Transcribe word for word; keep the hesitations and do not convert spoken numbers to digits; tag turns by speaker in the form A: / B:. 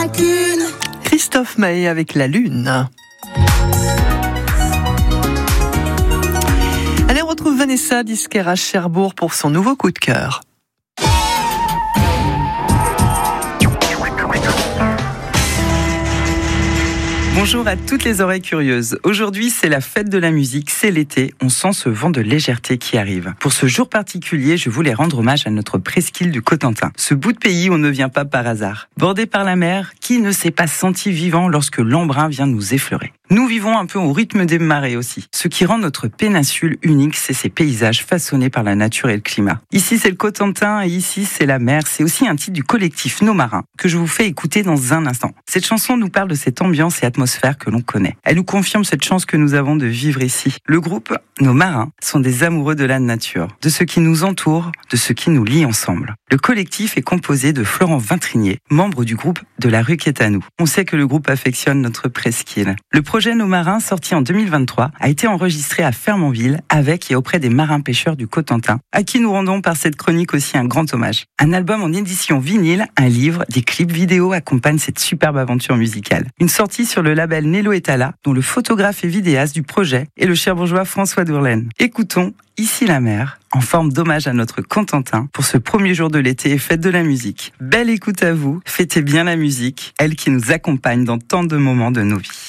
A: Christophe Maé avec La Lune. Allez, on retrouve Vanessa Disquaire à Cherbourg pour son nouveau coup de cœur.
B: Bonjour à toutes les oreilles curieuses. Aujourd'hui, c'est la fête de la musique, c'est l'été. On sent ce vent de légèreté qui arrive. Pour ce jour particulier, je voulais rendre hommage à notre presqu'île du Cotentin. Ce bout de pays où on ne vient pas par hasard. Bordé par la mer, qui ne s'est pas senti vivant lorsque l'embrun vient nous effleurer ? Nous vivons un peu au rythme des marées aussi. Ce qui rend notre péninsule unique, c'est ses paysages façonnés par la nature et le climat. Ici, c'est le Cotentin et ici, c'est la mer. C'est aussi un titre du collectif Nos Marins que je vous fais écouter dans un instant. Cette chanson nous parle de cette ambiance et atmosphère que l'on connaît. Elle nous confirme cette chance que nous avons de vivre ici. Le groupe Nos Marins sont des amoureux de la nature, de ce qui nous entoure, de ce qui nous lie ensemble. Le collectif est composé de Florent Vintrinier, membre du groupe de La Rue qui est à nous. On sait que le groupe affectionne notre presqu'île. Le projet Nos Marins, sorti en deux mille vingt-trois, a été enregistré à Fermonville avec et auprès des marins-pêcheurs du Cotentin, à qui nous rendons par cette chronique aussi un grand hommage. Un album en édition vinyle, un livre, des clips vidéo accompagnent cette superbe aventure musicale. Une sortie sur le label Nello et Tala, dont le photographe et vidéaste du projet est le cherbourgeois François Dourlaine. Écoutons Ici la mer, en forme d'hommage à notre Cotentin pour ce premier jour de l'été et fête de la musique. Belle écoute à vous, fêtez bien la musique, elle qui nous accompagne dans tant de moments de nos vies.